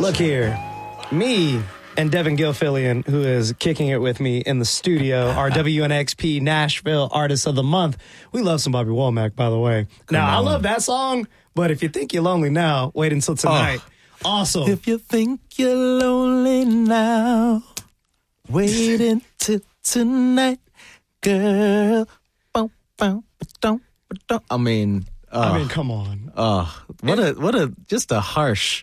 Look here, me and Devin Gilfillian, who is kicking it with me in the studio, our WNXP Nashville Artist of the Month. We love some Bobby Womack, by the way. Now, I love that song, but if you think you're lonely now, wait until tonight. Awesome. If you think you're lonely now, wait until tonight, girl. I mean, come on. What a just a harsh,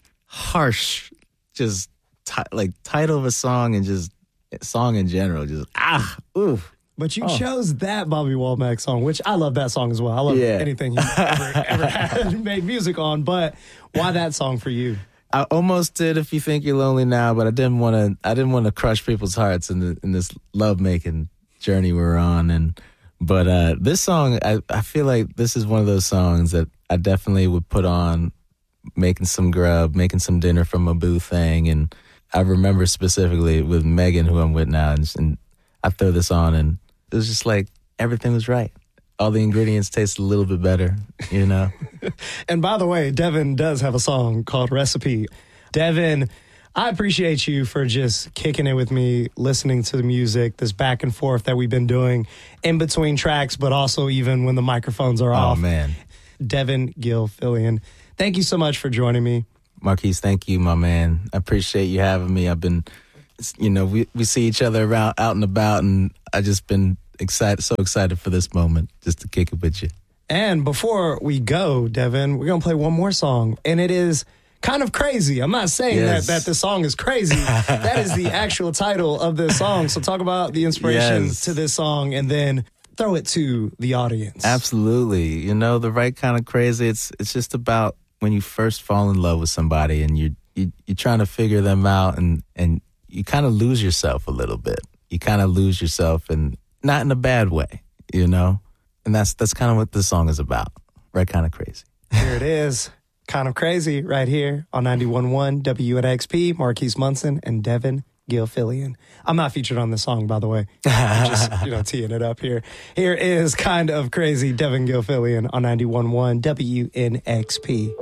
just title of a song and just song in general. Just But you chose that Bobby Womack song, which I love that song as well. I love anything he ever had made music on. But why that song for you? I almost did If You Think You're Lonely Now, but I didn't want to crush people's hearts in this love making journey we're on. But this song, I feel like this is one of those songs that I definitely would put on making some grub, making some dinner from a boo thing. And I remember specifically with Megan, who I'm with now, and I throw this on and it was just like everything was right. All the ingredients taste a little bit better, you know? And by the way, Devin does have a song called Recipe. Devin, I appreciate you for just kicking it with me, listening to the music, this back and forth that we've been doing in between tracks, but also even when the microphones are off. Oh, man. Devin Gilfillian, thank you so much for joining me. Marquise, thank you, my man. I appreciate you having me. I've been, we see each other around, out and about, and I just been so excited for this moment, just to kick it with you. And before we go, Devin, we're going to play one more song, and it is kind of crazy. I'm not saying that this song is crazy. That is the actual title of this song. So talk about the inspiration to this song, and then throw it to the audience. Absolutely. The right kind of crazy. It's just about when you first fall in love with somebody and you're trying to figure them out, and you kind of lose yourself a little bit. You kind of lose yourself, and not in a bad way, And that's kind of what this song is about. Right kind of crazy. Here it is. Kind of Crazy right here on 91.1 WNXP. Marquise Munson and Devin Gilfillian. I'm not featured on this song, by the way. I'm just, teeing it up here. Here is Kind of Crazy, Devin Gilfillian on 91.1 WNXP.